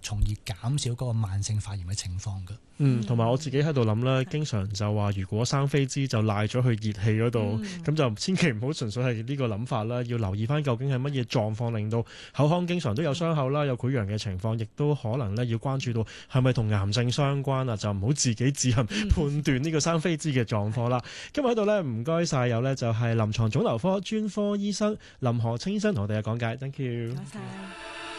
從而減少嗰個慢性發炎嘅情況㗎。 同埋我自己喺度諗啦，經常就話如果生飛滋就賴咗去熱氣嗰度，咁就千祈唔好純粹係呢個諗法啦，要留意翻究竟係乜嘢狀況令到口腔經常都有傷口啦，有潰瘍嘅情況，亦都可能咧要關注到係咪同癌症相關啊，就唔好自己自行判斷呢個生飛滋嘅狀況啦。今日喺度咧唔該晒，有咧就係臨床腫瘤科專科醫生林何清醫生同我哋嘅講解 ，thank you。 多謝。